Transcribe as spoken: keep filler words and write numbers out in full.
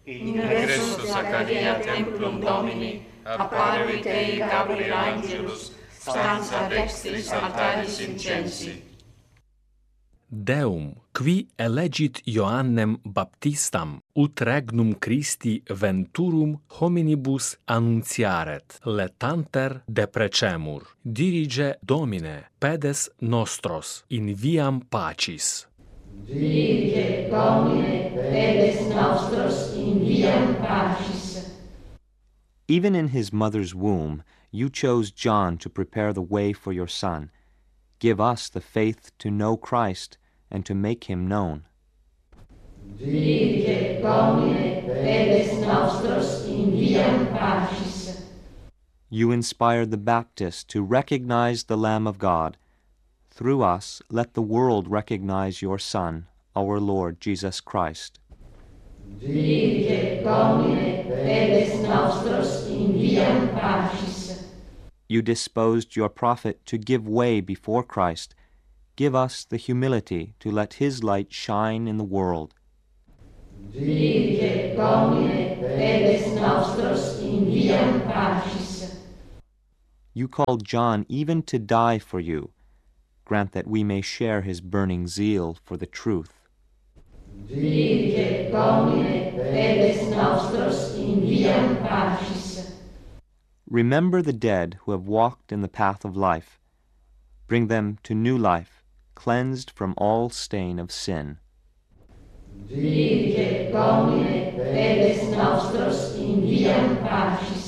In egressus Zaccaria templum Domini, apparvit ei Gabriel Angelus, stanza dextris altaris incensi. Deum, qui elegit Ioannem Baptistam, ut regnum Christi venturum hominibus annunciaret, letanter deprecemur. Dirige Domine, pedes nostros, in viam pacis. Dirige Domine, pedes nostros, in viam pacis. Even in his mother's womb, you chose John to prepare the way for your Son. Give us the faith to know Christ and to make him known. Dirige Domine, pedes nostros, in viam pacis. You inspired the Baptist to recognize the Lamb of God. Through us, let the world recognize your Son, our Lord Jesus Christ. Dirige Domine, pedes nostros, in viam pacis. You disposed your prophet to give way before Christ. Give us the humility to let his light shine in the world. Dirige Domine, pedes nostros, in viam pacis. You called John even to die for you. Grant that we may share his burning zeal for the truth. Dirige Domine, pedes nostros, in viam pacis. Remember the dead who have walked in the path of life. Bring them to new life, cleansed from all stain of sin. Dirige Domine, pedes nostros, in viam pacis.